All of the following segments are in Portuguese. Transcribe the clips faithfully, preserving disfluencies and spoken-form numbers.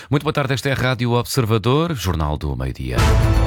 Muito boa tarde, esta é a Rádio Observador, Jornal do Meio-Dia.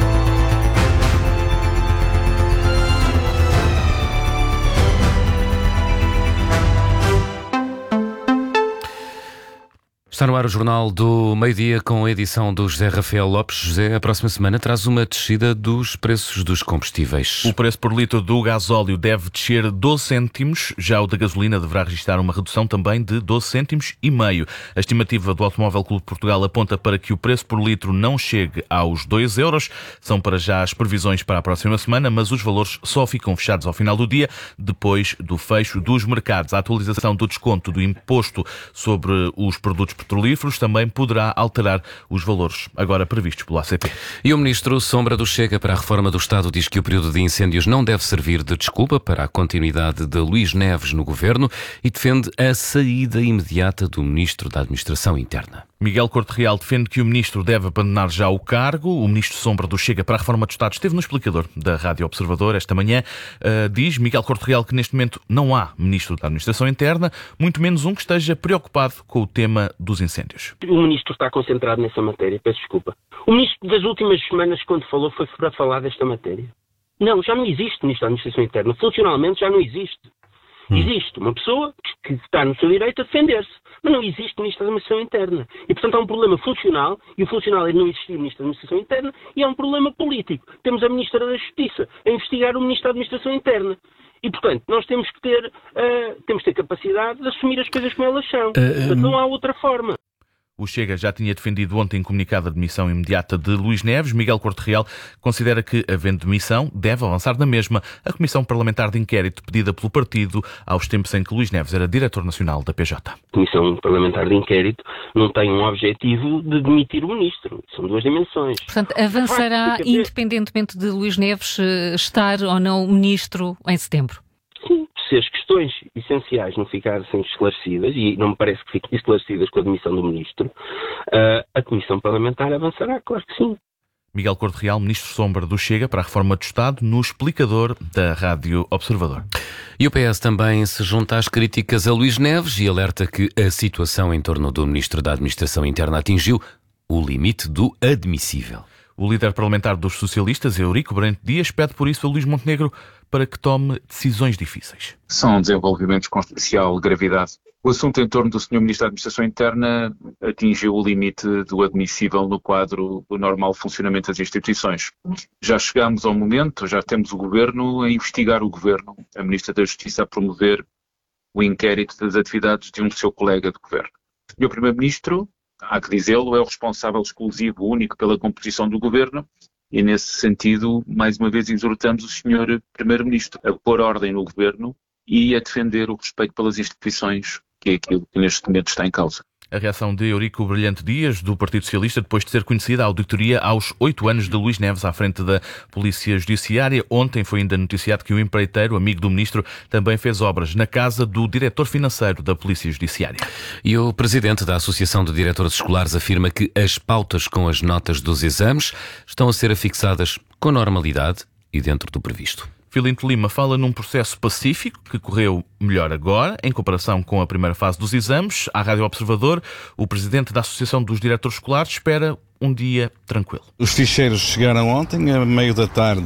Está no ar o Jornal do Meio-Dia com a edição do José Rafael Lopes. José, a próxima semana traz uma descida dos preços dos combustíveis. O preço por litro do gasóleo deve descer doze cêntimos, já o da gasolina deverá registrar uma redução também de doze cêntimos e meio. A estimativa do Automóvel Clube de Portugal aponta para que o preço por litro não chegue aos dois euros. São para já as previsões para a próxima semana, mas os valores só ficam fechados ao final do dia, depois do fecho dos mercados. A atualização do desconto do imposto sobre os produtos petrolíferos também poderá alterar os valores agora previstos pelo A C P. E o ministro Sombra do Chega para a Reforma do Estado diz que o período de incêndios não deve servir de desculpa para a continuidade de Luís Neves no governo e defende a saída imediata do ministro da Administração Interna. Miguel Corte Real defende que o ministro deve abandonar já o cargo. O ministro Sombra do Chega para a Reforma do Estado esteve no explicador da Rádio Observador esta manhã. Uh, diz Miguel Corte Real que neste momento não há ministro da Administração Interna, muito menos um que esteja preocupado com o tema dos incêndios. O ministro está concentrado nessa matéria, peço desculpa. O ministro das últimas semanas, quando falou, foi para falar desta matéria. Não, já não existe ministro da Administração Interna. Funcionalmente já não existe. Hum. Existe uma pessoa que está no seu direito a defender-se, mas não existe ministro da Administração Interna. E, portanto, há um problema funcional, e o funcional é não existir ministro da Administração Interna, e há um problema político. Temos a Ministra da Justiça a investigar o ministro da Administração Interna. E, portanto, nós temos que ter, uh, temos que ter capacidade de assumir as coisas como elas são. Uh, portanto, não há outra forma. O Chega já tinha defendido ontem comunicado a demissão imediata de Luís Neves. Miguel Corte Real considera que, havendo demissão, deve avançar na mesma a Comissão Parlamentar de Inquérito pedida pelo partido aos tempos em que Luís Neves era diretor nacional da P J. A Comissão Parlamentar de Inquérito não tem um objetivo de demitir o ministro. São duas dimensões. Portanto, avançará independentemente de Luís Neves estar ou não ministro em setembro? Sim, se as questões essenciais não ficassem esclarecidas, e não me parece que fiquem esclarecidas com a demissão do ministro, uh, a Comissão Parlamentar avançará, claro que sim. Miguel Corte Real, ministro Sombra do Chega para a Reforma do Estado, no explicador da Rádio Observador. E o P S também se junta às críticas a Luís Neves e alerta que a situação em torno do ministro da Administração Interna atingiu o limite do admissível. O líder parlamentar dos socialistas, Eurico Brente Dias, pede por isso a Luís Montenegro para que tome decisões difíceis. São desenvolvimentos com especial gravidade. O assunto em torno do senhor Ministro da Administração Interna atingiu o limite do admissível no quadro do normal funcionamento das instituições. Já chegamos ao momento, já temos o Governo a investigar o Governo, a Ministra da Justiça a promover o inquérito das atividades de um seu colega de Governo. O senhor Primeiro-Ministro, há que dizê-lo, é o responsável exclusivo, único pela composição do Governo. E, nesse sentido, mais uma vez exortamos o senhor Primeiro-Ministro a pôr ordem no Governo e a defender o respeito pelas instituições, que é aquilo que neste momento está em causa. A reação de Eurico Brilhante Dias, do Partido Socialista, depois de ser conhecida a auditoria aos oito anos de Luís Neves à frente da Polícia Judiciária. Ontem foi ainda noticiado que o empreiteiro, amigo do ministro, também fez obras na casa do diretor financeiro da Polícia Judiciária. E o presidente da Associação de Diretores Escolares afirma que as pautas com as notas dos exames estão a ser afixadas com normalidade e dentro do previsto. Filinto Lima fala num processo pacífico que correu melhor agora, em comparação com a primeira fase dos exames. À Rádio Observador, o presidente da Associação dos Diretores Escolares espera um dia tranquilo. Os ficheiros chegaram ontem, a meio da tarde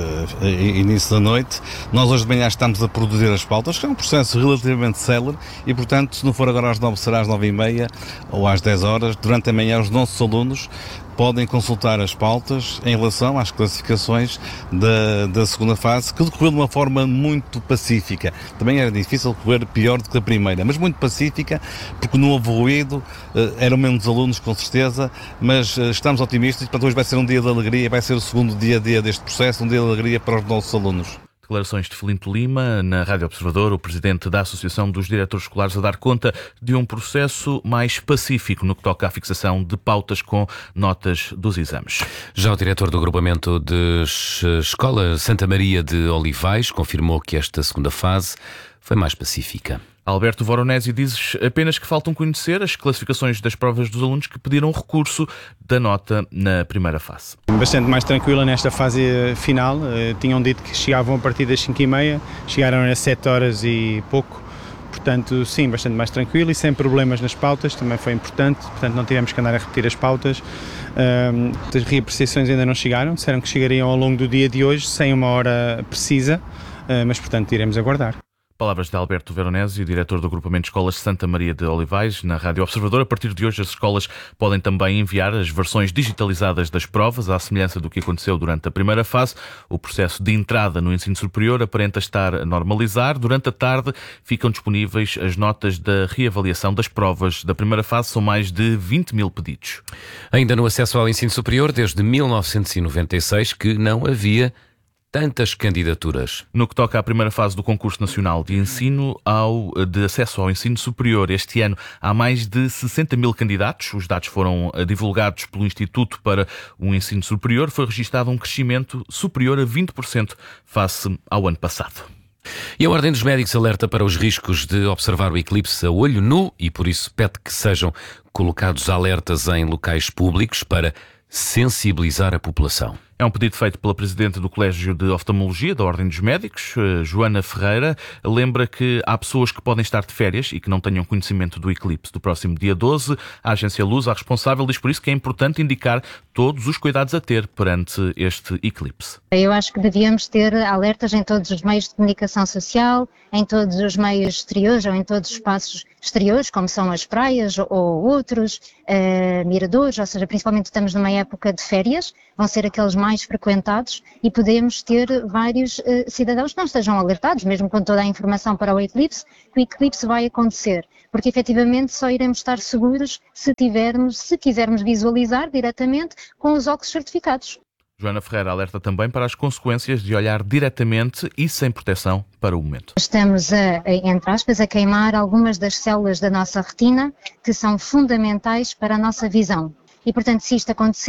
e início da noite. Nós hoje de manhã estamos a produzir as pautas, que é um processo relativamente célere e, portanto, se não for agora às nove, será às nove e meia ou às dez horas. Durante a manhã, os nossos alunos podem consultar as pautas em relação às classificações da, da segunda fase, que decorreu de uma forma muito pacífica. Também era difícil decorrer pior do que a primeira, mas muito pacífica, porque não houve ruído, eram menos alunos com certeza, mas estamos otimistas e, portanto, hoje vai ser um dia de alegria, vai ser o segundo dia a dia deste processo, um dia de alegria para os nossos alunos. Declarações de Filinto Lima, na Rádio Observador, o presidente da Associação dos Diretores Escolares a dar conta de um processo mais pacífico no que toca à fixação de pautas com notas dos exames. Já o diretor do agrupamento de Escola Santa Maria de Olivais confirmou que esta segunda fase foi mais pacífica. Alberto Voronésio diz apenas que faltam conhecer as classificações das provas dos alunos que pediram recurso da nota na primeira fase. Bastante mais tranquila nesta fase final. Uh, tinham dito que chegavam a partir das cinco e meia, chegaram às sete horas e pouco. portanto, sim, bastante mais tranquilo e sem problemas nas pautas, também foi importante, portanto, não tivemos que andar a repetir as pautas. Um, as reapreciações ainda não chegaram, disseram que chegariam ao longo do dia de hoje, sem uma hora precisa, uh, mas, portanto, iremos aguardar. Palavras de Alberto Veronese, diretor do Agrupamento de Escolas Santa Maria de Olivais, na Rádio Observador. A partir de hoje, as escolas podem também enviar as versões digitalizadas das provas, à semelhança do que aconteceu durante a primeira fase. O processo de entrada no ensino superior aparenta estar a normalizar. Durante a tarde, ficam disponíveis as notas da reavaliação das provas da primeira fase. São mais de vinte mil pedidos. Ainda no acesso ao ensino superior, desde mil novecentos e noventa e seis, que não havia tantas candidaturas. No que toca à primeira fase do Concurso Nacional de Ensino ao, de Acesso ao Ensino Superior, este ano há mais de sessenta mil candidatos. Os dados foram divulgados pelo Instituto para o Ensino Superior. Foi registado um crescimento superior a vinte por cento face ao ano passado. E a Ordem dos Médicos alerta para os riscos de observar o eclipse a olho nu e por isso pede que sejam colocados alertas em locais públicos para sensibilizar a população. É um pedido feito pela Presidente do Colégio de Oftalmologia da Ordem dos Médicos, Joana Ferreira. Lembra que há pessoas que podem estar de férias e que não tenham conhecimento do eclipse do próximo dia doze. A Agência Luz, a responsável, diz por isso que é importante indicar todos os cuidados a ter perante este eclipse. Eu acho que devíamos ter alertas em todos os meios de comunicação social, em todos os meios exteriores ou em todos os espaços exteriores, como são as praias ou outros, uh, miradores, ou seja, principalmente estamos numa época de férias, vão ser aqueles mais frequentados e podemos ter vários uh, cidadãos que não estejam alertados, mesmo com toda a informação para o eclipse, que o eclipse vai acontecer, porque efetivamente só iremos estar seguros se tivermos, se quisermos visualizar diretamente com os óculos certificados. Joana Ferreira alerta também para as consequências de olhar diretamente e sem proteção para o momento. Estamos, a, entre aspas, a queimar algumas das células da nossa retina que são fundamentais para a nossa visão. E, portanto, se isto acontecer,